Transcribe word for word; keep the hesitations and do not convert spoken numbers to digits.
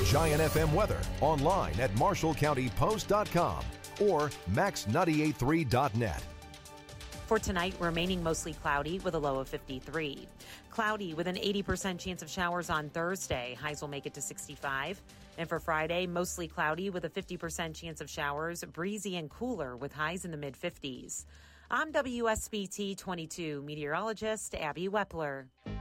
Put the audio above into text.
Giant F M weather online at marshall county post dot com or max nine eight three dot net. For tonight, remaining mostly cloudy with a low of fifty-three. Cloudy with an eighty percent chance of showers on Thursday. Highs will make it to sixty-five. And for Friday, mostly cloudy with a fifty percent chance of showers, breezy and cooler with highs in the mid-fifties. I'm W S B T twenty-two meteorologist Abby Wepler.